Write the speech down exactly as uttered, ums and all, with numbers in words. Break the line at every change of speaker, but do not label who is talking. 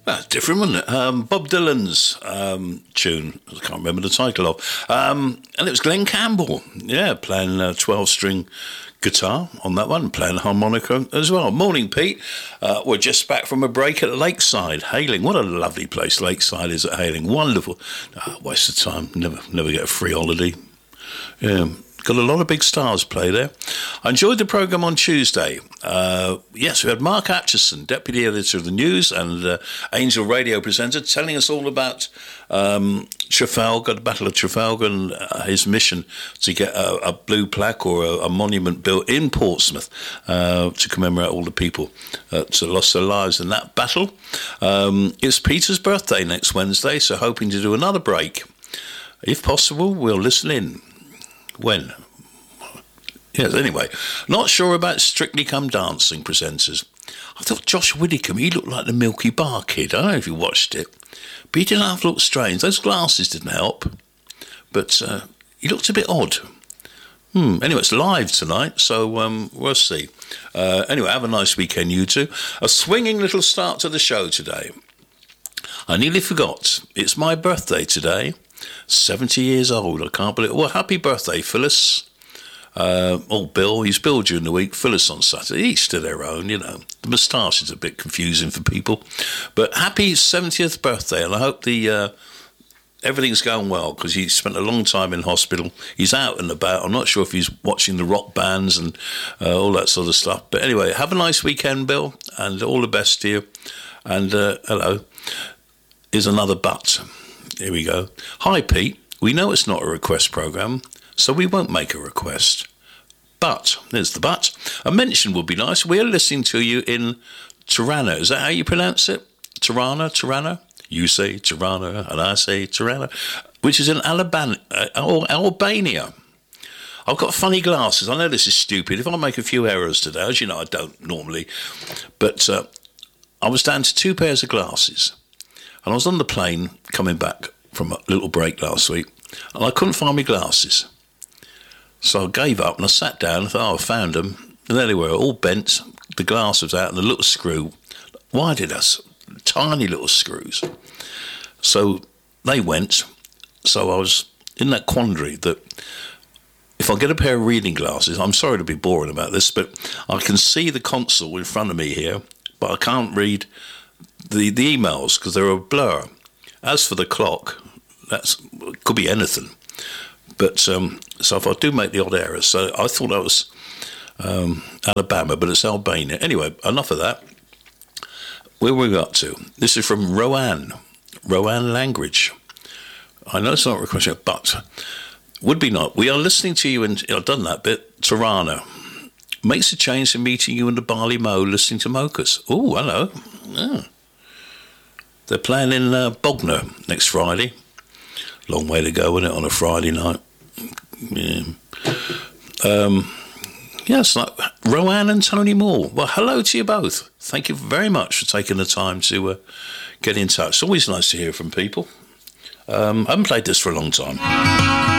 That's different, wasn't it? Um, Bob Dylan's um, tune, I can't remember the title of. Um, and it was Glenn Campbell, yeah, playing a twelve-string guitar on that one, playing harmonica as well. Morning, Pete. Uh, we're just back from a break at Lakeside, Hayling. What a lovely place Lakeside is at Hayling. Wonderful. Oh, waste of time. Never, never get a free holiday. Yeah. Got a lot of big stars play there. I enjoyed the programme on Tuesday. Uh, yes, we had Mark Atchison, Deputy Editor of the News and uh, Angel Radio presenter, telling us all about um, Trafalgar, the Battle of Trafalgar, and uh, his mission to get a, a blue plaque or a, a monument built in Portsmouth uh, to commemorate all the people that lost their lives in that battle. Um, it's Peter's birthday next Wednesday, so hoping to do another break. If possible, we'll listen in. When? Yes, anyway, not sure about Strictly Come Dancing presenters. I thought Josh Widdicombe, he looked like the Milky Bar kid. I don't know if you watched it, but he didn't have to look strange. Those glasses didn't help, but uh, he looked a bit odd. Hmm. Anyway, it's live tonight, so um, we'll see. Uh, anyway, have a nice weekend, you two. A swinging little start to the show today. I nearly forgot. It's my birthday today. seventy years old, I can't believe it. Well, happy birthday, Phyllis. Uh, oh, Bill, he's Bill during the week, Phyllis on Saturday. Each to their own, you know. The moustache is a bit confusing for people. But happy seventieth birthday, and I hope the uh, everything's going well, because he spent a long time in hospital. He's out and about. I'm not sure if he's watching the rock bands and uh, all that sort of stuff. But anyway, have a nice weekend, Bill, and all the best to you. And uh, hello. Here's another but. Here we go. Hi, Pete. We know it's not a request programme, so we won't make a request. But, there's the but, a mention would be nice. We're listening to you in Tirana. Is that how you pronounce it? Tirana? Tirana? You say Tirana, and I say Tirana, which is in Alabama, uh, or Albania. I've got funny glasses. I know this is stupid. If I make a few errors today, as you know, I don't normally, but uh, I was down to two pairs of glasses. And I was on the plane coming back from a little break last week, and I couldn't find my glasses. So I gave up and I sat down and thought, oh, I found them. And there they were, all bent. The glass was out and the little screw. Why did us? Tiny little screws. So they went. So I was in that quandary that if I get a pair of reading glasses, I'm sorry to be boring about this, but I can see the console in front of me here, but I can't read the, the emails because they're a blur. As for the clock, that's could be anything. But um, so if I do make the odd error, so I thought that was um, Alabama, but it's Albania. Anyway, enough of that. Where we got to? This is from Rowan, Rowan Language. I know it's not a request, but would be not. We are listening to you, and I've done that bit. Tirana makes a change to meeting you in the Barley Mow, listening to Mochas. Oh, hello. Yeah. They're playing in uh, Bognor next Friday. Long way to go, isn't it, on a Friday night? Yeah. Um, yes, like Rowan and Tony Moore. Well, hello to you both. Thank you very much for taking the time to uh, get in touch. It's always nice to hear from people. Um, I haven't played this for a long time.